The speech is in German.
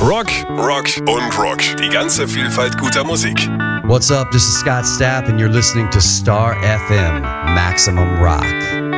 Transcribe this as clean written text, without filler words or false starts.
Rock, Rock und Rock. Die ganze Vielfalt guter Musik. What's up? This is Scott Stapp and you're listening to Star FM, Maximum Rock.